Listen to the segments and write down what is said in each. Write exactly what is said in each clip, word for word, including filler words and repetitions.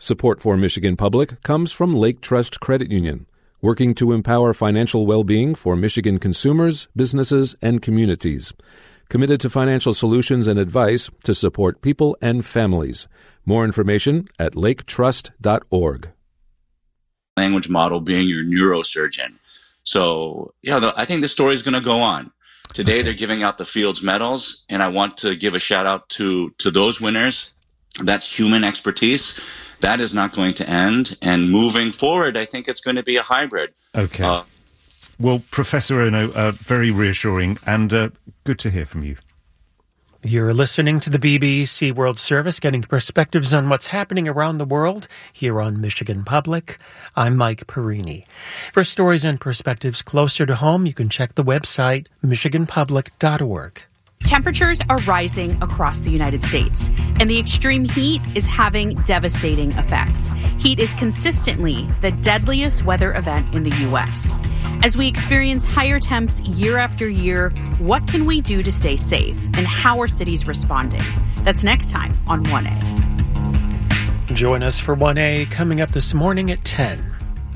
Support for Michigan Public comes from Lake Trust Credit Union, working to empower financial well-being for Michigan consumers, businesses, and communities. Committed to financial solutions and advice to support people and families. More information at lake trust dot org. Language model being your neurosurgeon. So, yeah, the, I think the story is going to go on. Today, okay. They're giving out the Fields Medals, and I want to give a shout out to, to those winners. That's human expertise. That is not going to end. And moving forward, I think it's going to be a hybrid. Okay. Uh, well, Professor Ono, uh, very reassuring and uh, good to hear from you. You're listening to the B B C World Service, getting perspectives on what's happening around the world here on Michigan Public. I'm Mike Perini. For stories and perspectives closer to home, you can check the website michigan public dot org. Temperatures are rising across the United States, and the extreme heat is having devastating effects. Heat is consistently the deadliest weather event in the U S. As we experience higher temps year after year, what can we do to stay safe, and how are cities responding? That's next time on one A. Join us for one A coming up this morning at ten.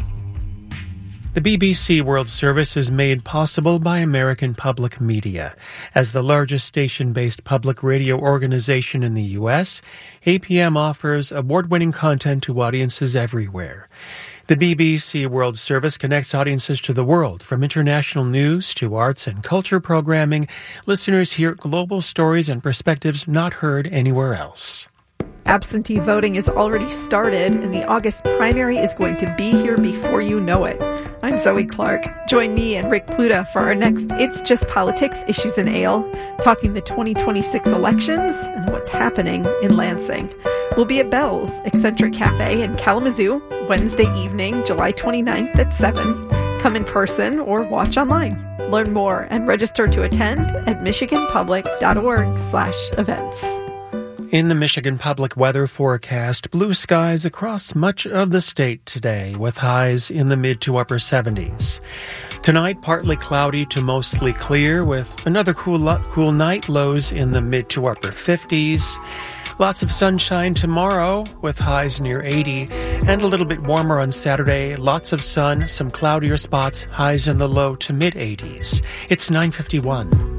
The B B C World Service is made possible by American Public Media. As the largest station-based public radio organization in the U S, A P M offers award-winning content to audiences everywhere. The B B C World Service connects audiences to the world. From international news to arts and culture programming, listeners hear global stories and perspectives not heard anywhere else. Absentee voting is already started, and the August primary is going to be here before you know it. I'm Zoe Clark. Join me and Rick Pluta for our next It's Just Politics Issues and Ale, talking the twenty twenty-six elections and what's happening in Lansing. We'll be at Bell's Eccentric Cafe in Kalamazoo, Wednesday evening, July twenty-ninth at seven. Come in person or watch online. Learn more and register to attend at michigan public dot org slash events. In the Michigan Public weather forecast, blue skies across much of the state today, with highs in the mid to upper seventies. Tonight, partly cloudy to mostly clear, with another cool, cool night, lows in the mid to upper fifties. Lots of sunshine tomorrow, with highs near eighty, and a little bit warmer on Saturday. Lots of sun, some cloudier spots, highs in the low to mid eighties. It's nine fifty-one.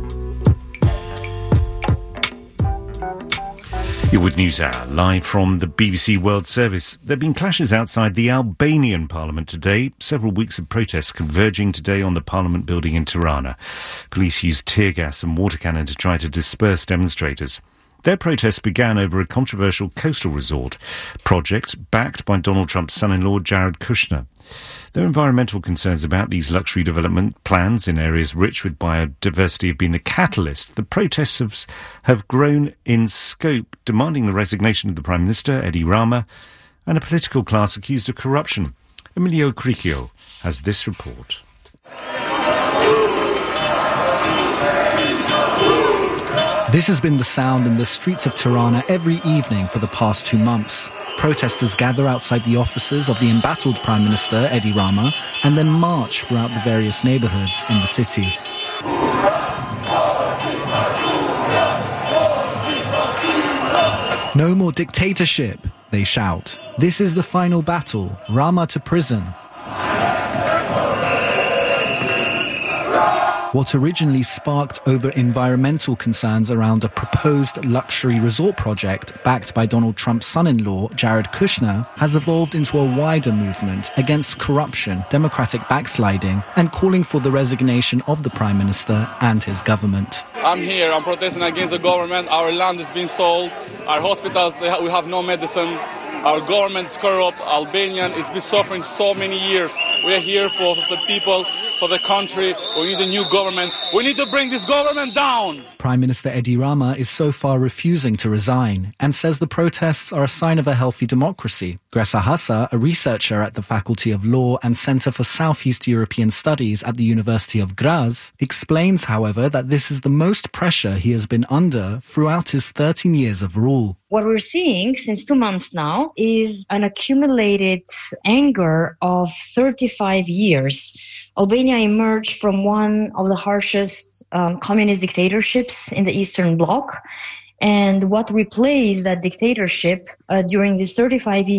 You're with NewsHour, live from the B B C World Service. There have been clashes outside the Albanian parliament today. Several weeks of protests converging today on the parliament building in Tirana. Police used tear gas and water cannon to try to disperse demonstrators. Their protests began over a controversial coastal resort project backed by Donald Trump's son-in-law, Jared Kushner. There are environmental concerns about these luxury development plans in areas rich with biodiversity have been the catalyst. The protests have, have grown in scope, demanding the resignation of the Prime Minister, Edi Rama, and a political class accused of corruption. Emilio Cricchio has this report. This has been the sound in the streets of Tirana every evening for the past two months. Protesters gather outside the offices of the embattled Prime Minister, Edi Rama, and then march throughout the various neighbourhoods in the city. No more dictatorship, they shout. This is the final battle, Rama to prison. What originally sparked over environmental concerns around a proposed luxury resort project backed by Donald Trump's son-in-law, Jared Kushner, has evolved into a wider movement against corruption, democratic backsliding, and calling for the resignation of the Prime Minister and his government. I'm here, I'm protesting against the government. Our land is being sold, our hospitals, they ha- we have no medicine. Our government is corrupt, Albanian, it's been suffering so many years. We are here for the people, for the country. We need a new government. We need to bring this government down. Prime Minister Edi Rama is so far refusing to resign and says the protests are a sign of a healthy democracy. Gresa Hassa, a researcher at the Faculty of Law and Centre for Southeast European Studies at the University of Graz, explains, however, that this is the most pressure he has been under throughout his thirteen years of rule. What we're seeing since two months now is an accumulated anger of thirty-five years. Albania emerged from one of the harshest um, communist dictatorships in the Eastern Bloc. And what replaced that dictatorship uh, during these thirty-five years